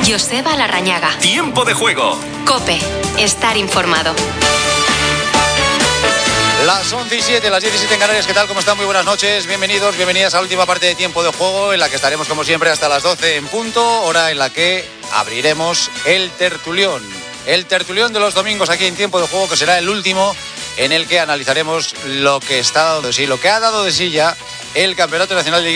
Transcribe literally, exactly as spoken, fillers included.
Joseba Larrañaga. Tiempo de juego. COPE. Estar informado. Las once y siete, las diecisiete en Canarias. ¿Qué tal? ¿Cómo están? Muy buenas noches. Bienvenidos, bienvenidas a la última parte de Tiempo de Juego, en la que estaremos como siempre hasta las doce en punto, hora en la que abriremos el tertulión. El tertulión de los domingos aquí en Tiempo de Juego, que será el último en el que analizaremos lo que está dado de sí, lo que ha dado de sí ya el Campeonato Nacional de